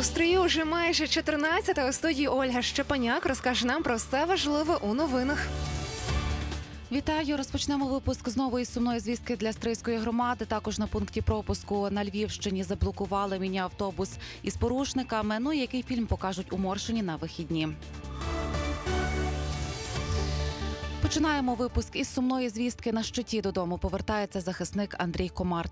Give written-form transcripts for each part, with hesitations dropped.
У стрію вже майже 14-та. У студії Ольга Щепаняк розкаже нам про все важливе у новинах. Вітаю! Розпочнемо випуск з нової сумної звістки для Стрийської громади. Також на пункті пропуску на Львівщині заблокували міні-автобус із порушниками. Ну і який фільм покажуть у Моршині на вихідні. Починаємо випуск із сумної звістки. На щиті додому повертається захисник Андрій Комар.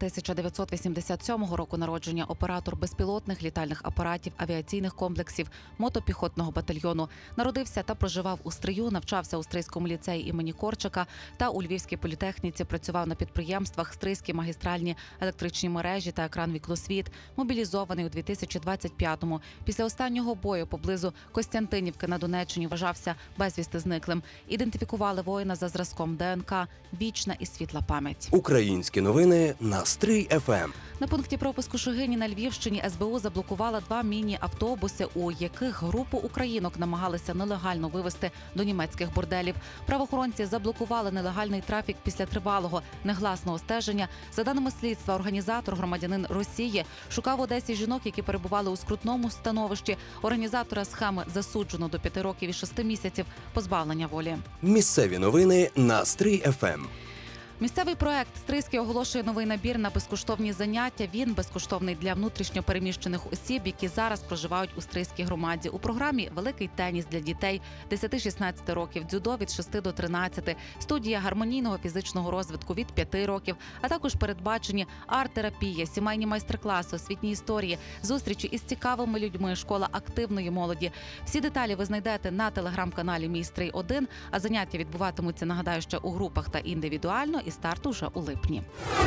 1987 року народження, оператор безпілотних літальних апаратів, авіаційних комплексів, мотопіхотного батальйону. Народився та проживав у Стрию, навчався у Стрийському ліцеї імені Корчика та у Львівській політехніці. Працював на підприємствах Стрийські магістральні електричні мережі та екран «Віклосвіт». Мобілізований у 2025-му. Після останнього бою поблизу Костянтинівки на Донеччині вважався безвісти зниклим. Ідентифікували воїна за зразком ДНК. Вічна і світла пам'ять. Українські новини на Стрий ФМ. На пункті пропуску Шегині на Львівщині СБУ заблокувала 2 міні-автобуси, у яких групу українок намагалися нелегально вивезти до німецьких борделів. Правоохоронці заблокували нелегальний трафік після тривалого негласного стеження. За даними слідства, організатор, громадянин Росії, шукав в Одесі жінок, які перебували у скрутному становищі. Організатора схеми засуджено до 5 років і 6 місяців позбавлення волі. Місцеві новини на Стрий ФМ. Місцевий проект «Стрийський» оголошує новий набір на безкоштовні заняття. Він безкоштовний для внутрішньо переміщених осіб, які зараз проживають у Стрийській громаді. У програмі великий теніс для дітей 10-16 років, дзюдо від 6 до 13, студія гармонійного фізичного розвитку від 5 років, а також передбачені арт-терапія, сімейні майстер-класи, освітні історії, зустрічі із цікавими людьми, школа активної молоді. Всі деталі ви знайдете на телеграм-каналі «Мій Стрий 1», а заняття відбуватимуться, нагадаю, ще у групах та індивідуально, і старт уже у липні.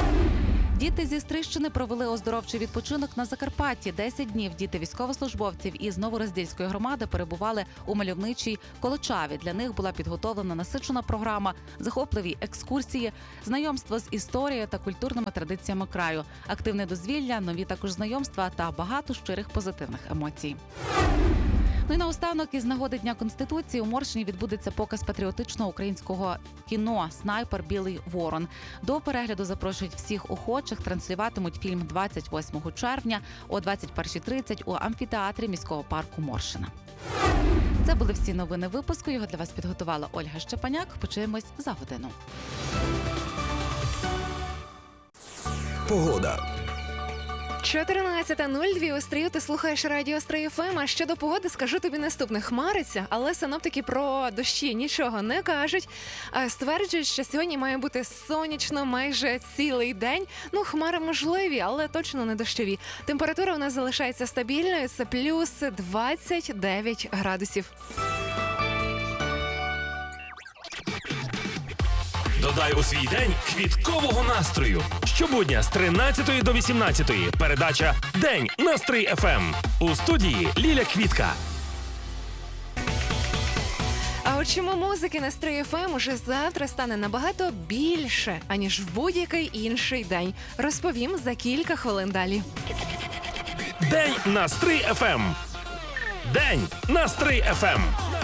Діти зі Стрийщини провели оздоровчий відпочинок на Закарпатті. 10 днів діти військовослужбовців із Новороздільської громади перебували у мальовничій Колочаві. Для них була підготовлена насичена програма, захопливі екскурсії, знайомство з історією та культурними традиціями краю, активне дозвілля, нові також знайомства та багато щирих позитивних емоцій. Ну і наостанок, із нагоди Дня Конституції, у Моршині відбудеться показ патріотичного українського кіно «Снайпер. Білий ворон». До перегляду запрошують всіх охочих. Транслюватимуть фільм 28 червня о 21:30 у амфітеатрі міського парку Моршина. Це були всі новини випуску. Його для вас підготувала Ольга Щепаняк. Почуємось за годину. Погода. 14:02 у Стрию, ти слухаєш радіо Стрий ФМ. А щодо погоди скажу тобі наступне. Хмариться, але синоптики про дощі нічого не кажуть. Стверджують, що сьогодні має бути сонячно майже цілий день. Ну, хмари можливі, але точно не дощові. Температура у нас залишається стабільною, це плюс 29 градусів. Додай у свій день квіткового настрою. Щобудня з 13 до 18 передача «День на Стрий ФМ». У студії Ліля Квітка. А от чому музики на Стрий ФМ уже завтра стане набагато більше, аніж в будь-який інший день, розповім за кілька хвилин далі. «День на Стрий ФМ». «День на Стрий ФМ».